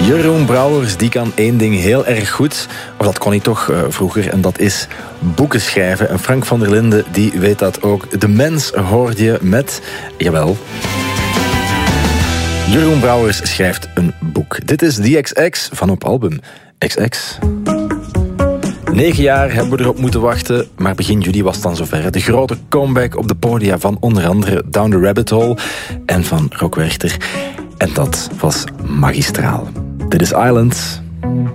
Jeroen Brouwers, die kan één ding heel erg goed. Of dat kon hij toch vroeger. En dat is boeken schrijven. En Frank van der Linden, die weet dat ook. De Mens hoorde je met... Jawel. Jeroen Brouwers schrijft een boek. Dit is The XX van op album XX. 9 jaar hebben we erop moeten wachten, maar begin juli was het dan zover. De grote comeback op de podia van onder andere Down the Rabbit Hole en van Rock Werchter. En dat was magistraal. Dit is Island.